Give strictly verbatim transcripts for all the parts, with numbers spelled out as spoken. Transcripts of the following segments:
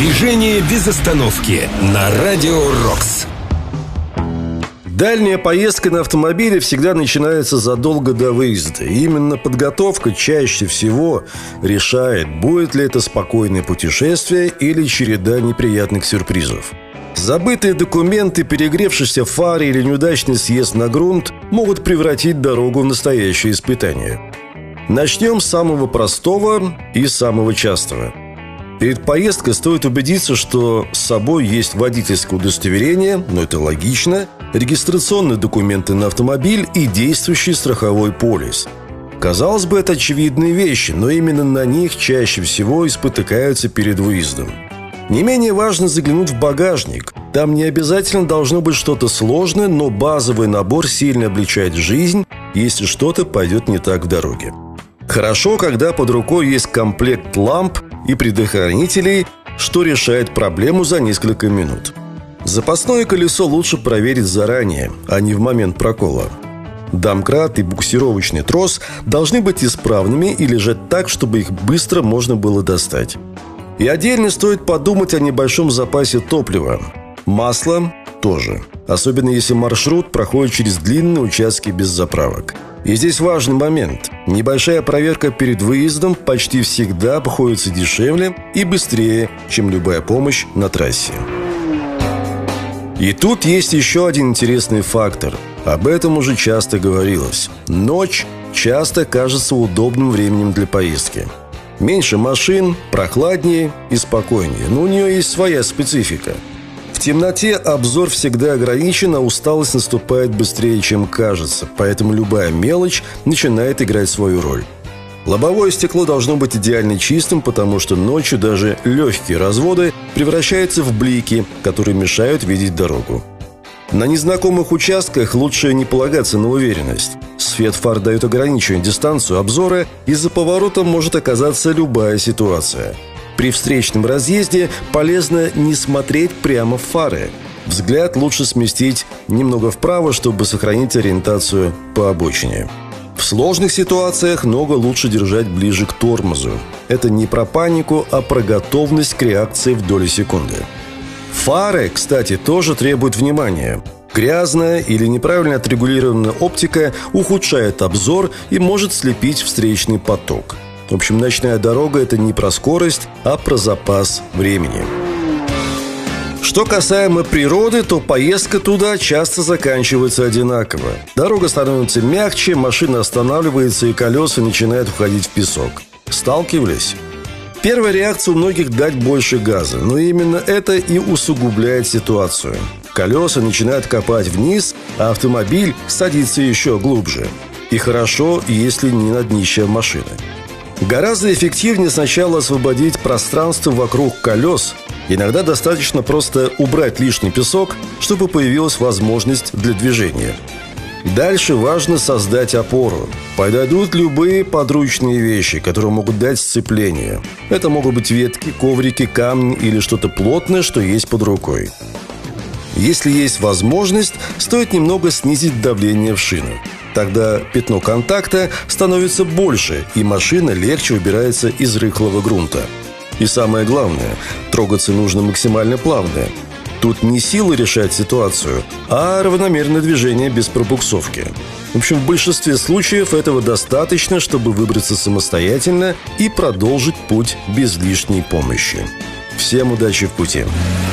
Движение без остановки на Радио Рокс. Дальняя поездка на автомобиле всегда начинается задолго до выезда. И именно подготовка чаще всего решает, будет ли это спокойное путешествие или череда неприятных сюрпризов. Забытые документы, перегревшиеся фары или неудачный съезд на грунт могут превратить дорогу в настоящее испытание. Начнем с самого простого и самого частого. Перед поездкой стоит убедиться, что с собой есть водительское удостоверение, но это логично, регистрационные документы на автомобиль и действующий страховой полис. Казалось бы, это очевидные вещи, но именно на них чаще всего и спотыкаются перед выездом. Не менее важно заглянуть в багажник. Там не обязательно должно быть что-то сложное, но базовый набор сильно облегчает жизнь, если что-то пойдет не так в дороге. Хорошо, когда под рукой есть комплект ламп и предохранителей, что решает проблему за несколько минут. Запасное колесо лучше проверить заранее, а не в момент прокола. Домкрат и буксировочный трос должны быть исправными и лежать так, чтобы их быстро можно было достать. И отдельно стоит подумать о небольшом запасе топлива. Масло тоже. Особенно если маршрут проходит через длинные участки без заправок. И здесь важный момент. Небольшая проверка перед выездом почти всегда обходится дешевле и быстрее, чем любая помощь на трассе. И тут есть еще один интересный фактор. Об этом уже часто говорилось. Ночь часто кажется удобным временем для поездки. Меньше машин, прохладнее и спокойнее. Но у нее есть своя специфика. В темноте обзор всегда ограничен, а усталость наступает быстрее, чем кажется. Поэтому любая мелочь начинает играть свою роль. Лобовое стекло должно быть идеально чистым, потому что ночью даже легкие разводы превращаются в блики, которые мешают видеть дорогу. На незнакомых участках лучше не полагаться на уверенность. Свет фар дает ограниченную дистанцию обзора, и за поворотом может оказаться любая ситуация. При встречном разъезде полезно не смотреть прямо в фары. Взгляд лучше сместить немного вправо, чтобы сохранить ориентацию по обочине. В сложных ситуациях ногу лучше держать ближе к тормозу. Это не про панику, а про готовность к реакции в доли секунды. Фары, кстати, тоже требуют внимания. Грязная или неправильно отрегулированная оптика ухудшает обзор и может слепить встречный поток. В общем, ночная дорога – это не про скорость, а про запас времени. Что касаемо природы, то поездка туда часто заканчивается одинаково. Дорога становится мягче, машина останавливается и колеса начинают уходить в песок. Сталкивались? Первая реакция у многих – дать больше газа, но именно это и усугубляет ситуацию. Колеса начинают копать вниз, а автомобиль садится еще глубже. И хорошо, если не на днище машины. Гораздо эффективнее сначала освободить пространство вокруг колес. Иногда достаточно просто убрать лишний песок, чтобы появилась возможность для движения. Дальше важно создать опору. Подойдут любые подручные вещи, которые могут дать сцепление. Это могут быть ветки, коврики, камни или что-то плотное, что есть под рукой. Если есть возможность, стоит немного снизить давление в шину. Тогда пятно контакта становится больше, и машина легче убирается из рыхлого грунта. И самое главное, трогаться нужно максимально плавно. Тут не сила решает ситуацию, а равномерное движение без пробуксовки. В общем, в большинстве случаев этого достаточно, чтобы выбраться самостоятельно и продолжить путь без лишней помощи. Всем удачи в пути!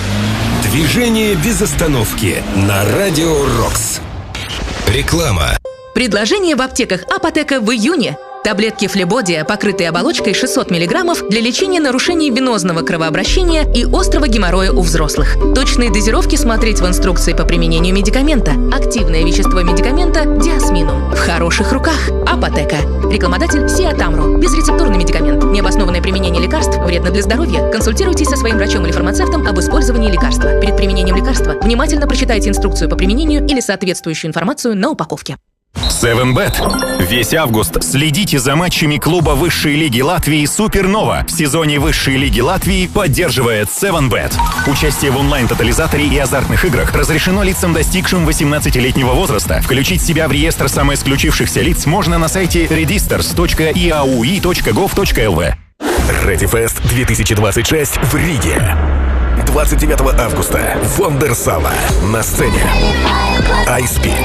Движение без остановки на Радио Рокс. Реклама. Предложение в аптеках «Апотека» в июне. Таблетки Флебодия, покрытые оболочкой шестьсот миллиграммов для лечения нарушений венозного кровообращения и острого геморроя у взрослых. Точные дозировки смотреть в инструкции по применению медикамента. Активное вещество медикамента – диасминум. В хороших руках. Апотека. Рекламодатель Сиатамру. Безрецептурный медикамент. Необоснованное применение лекарств вредно для здоровья. Консультируйтесь со своим врачом или фармацевтом об использовании лекарства. Перед применением лекарства внимательно прочитайте инструкцию по применению или соответствующую информацию на упаковке. севен бет. Весь август следите за матчами клуба высшей лиги Латвии «Супернова». В сезоне высшей лиги Латвии поддерживает севен бет. Участие в онлайн-тотализаторе и азартных играх разрешено лицам, достигшим восемнадцатилетнего возраста. Включить себя в реестр самоисключившихся лиц можно на сайте редистерс точка и а у и точка гов точка эл ви. Ready Fest две тысячи двадцать шесть в Риге. двадцать девятого августа. Вондерсала. На сцене Ice Peak,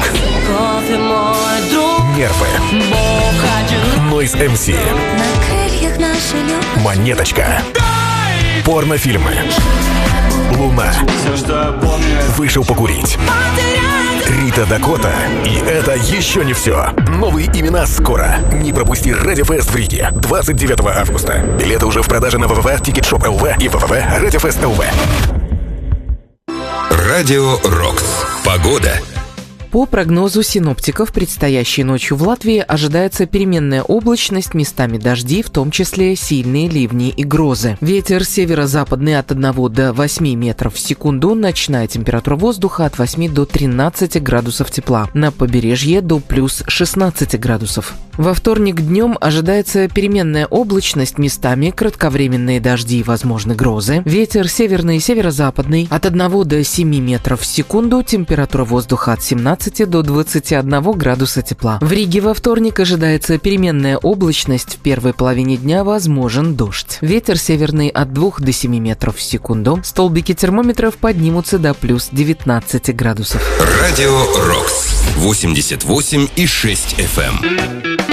Нервы, Noise эм си, Монеточка, порнофильмы, Луна, Вышел покурить, Рита Дакота. И это еще не все. Новые имена скоро. Не пропусти Радиофест в Риге двадцать девятого августа. Билеты уже в продаже на вэ вэ вэ точка тикетшоп точка эл ви и вэ вэ вэ точка радиофест точка эл ви. Радио Рокс. Погода. По прогнозу синоптиков, предстоящей ночью в Латвии ожидается переменная облачность, местами дожди, в том числе сильные ливни и грозы. Ветер северо-западный от одного до восьми метров в секунду, ночная температура воздуха от восьми до тринадцати градусов тепла, на побережье до плюс шестнадцати градусов. Во вторник днем ожидается переменная облачность, местами кратковременные дожди и возможны грозы. Ветер северный и северо-западный от одного до семи метров в секунду, температура воздуха от семнадцати до двадцати одного градуса тепла. В Риге во вторник ожидается переменная облачность, в первой половине дня возможен дождь. Ветер северный от двух до семи метров в секунду. Столбики термометров поднимутся до плюс девятнадцати градусов. Радио Рокс. восемьдесят восемь и шесть эф эм.